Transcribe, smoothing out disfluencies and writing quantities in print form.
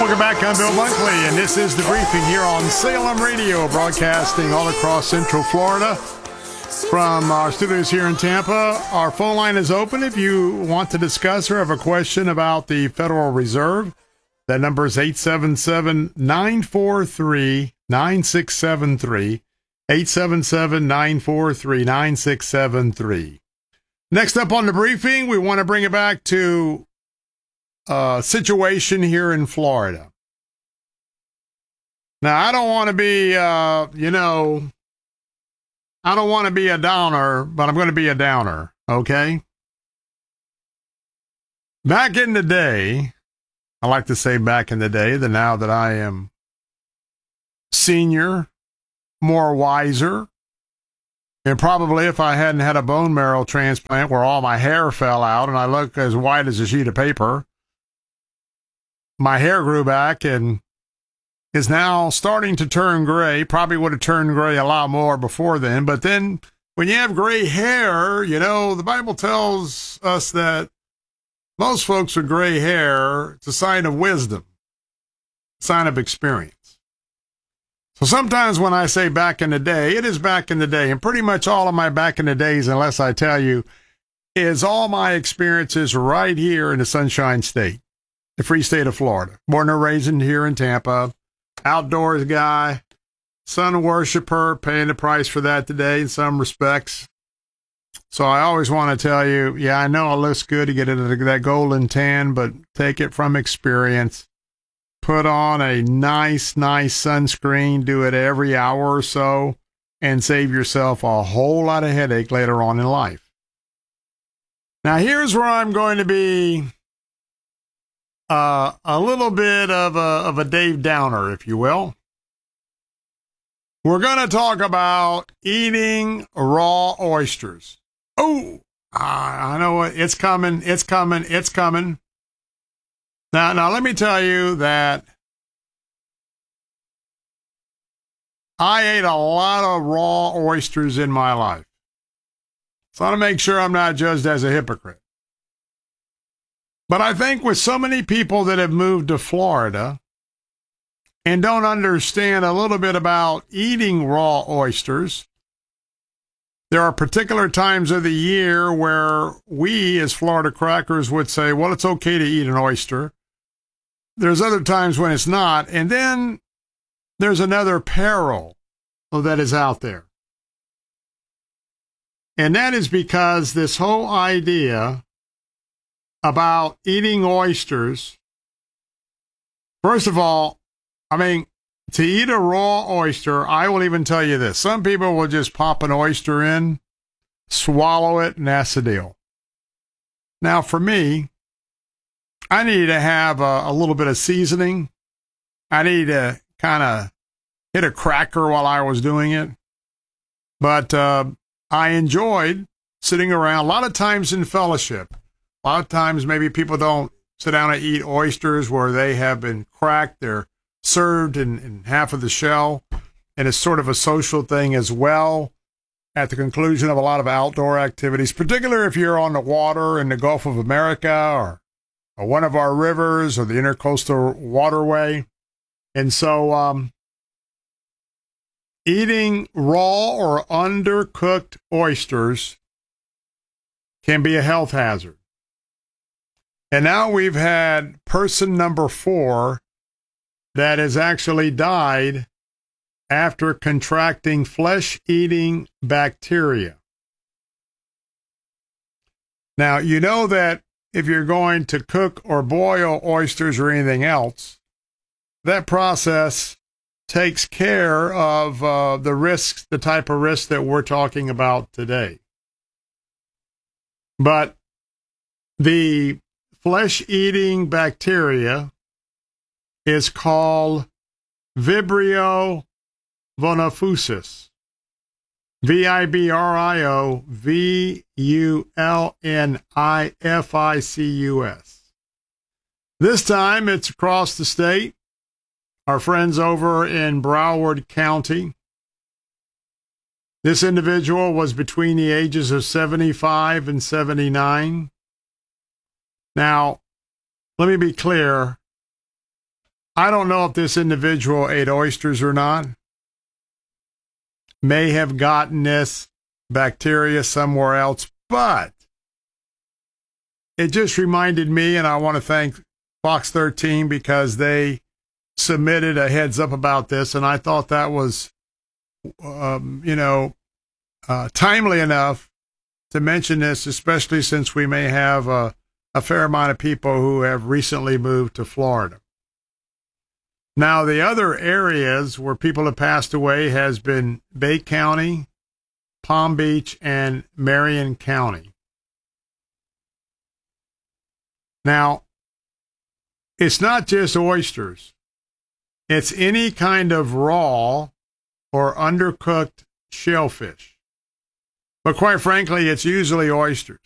Welcome back. I'm Bill Bunkley, and this is The Briefing here on Salem Radio, broadcasting all across Central Florida from our studios here in Tampa. Our phone line is open if you want to discuss or have a question about the Federal Reserve. That number is 877-943-9673, 877-943-9673. Next up on The Briefing, we want to bring it back to situation here in Florida. Now, I don't want to be, I don't want to be a downer, but I'm going to be a downer, okay? Back in the day, I like to say back in the day, that now that I am senior, more wiser, and probably if I hadn't had a bone marrow transplant where all my hair fell out and I look as white as a sheet of paper, my hair grew back and is now starting to turn gray. Probably would have turned gray a lot more before then. But then when you have gray hair, the Bible tells us that most folks with gray hair, it's a sign of wisdom, a sign of experience. So sometimes when I say back in the day, it is back in the day. And pretty much all of my back in the days, unless I tell you, is all my experiences right here in the Sunshine State. The free state of Florida. Born and raised here in Tampa. Outdoors guy. Sun worshiper. Paying the price for that today in some respects. So I always want to tell you, yeah, I know it looks good to get into that golden tan, but take it from experience. Put on a nice sunscreen. Do it every hour or so. And save yourself a whole lot of headache later on in life. Now here's where I'm going to be a little bit of a Dave Downer, if you will. We're going to talk about eating raw oysters. Oh, I know it. It's coming. Now, let me tell you that I ate a lot of raw oysters in my life. So I want to make sure I'm not judged as a hypocrite. But I think with so many people that have moved to Florida and don't understand a little bit about eating raw oysters, there are particular times of the year where we as Florida crackers would say, well, it's okay to eat an oyster. There's other times when it's not. And then there's another peril that is out there. And that is because this whole idea about eating oysters, first of all, to eat a raw oyster, I will even tell you this. Some people will just pop an oyster in, swallow it, and that's the deal. Now, for me, I need to have a little bit of seasoning. I need to kind of hit a cracker while I was doing it. But I enjoyed sitting around, a lot of times in fellowship. A lot of times maybe people don't sit down and eat oysters where they have been cracked. They're served in half of the shell. And it's sort of a social thing as well at the conclusion of a lot of outdoor activities, particularly if you're on the water in the Gulf of America or one of our rivers or the Intercoastal Waterway. And so eating raw or undercooked oysters can be a health hazard. And now we've had person number 4 that has actually died after contracting flesh-eating bacteria. Now, you know that if you're going to cook or boil oysters or anything else, that process takes care of the risks, the type of risks that we're talking about today. But the flesh-eating bacteria is called Vibrio vulnificus. VIBRIO-VULNIFICUS. This time it's across the state. Our friends over in Broward County. This individual was between the ages of 75 and 79. Now, let me be clear. I don't know if this individual ate oysters or not. May have gotten this bacteria somewhere else, but it just reminded me, and I want to thank Fox 13 because they submitted a heads up about this, and I thought that was, timely enough to mention this, especially since we may have a fair amount of people who have recently moved to Florida. Now, the other areas where people have passed away has been Bay County, Palm Beach, and Marion County. Now, it's not just oysters. It's any kind of raw or undercooked shellfish. But quite frankly, it's usually oysters.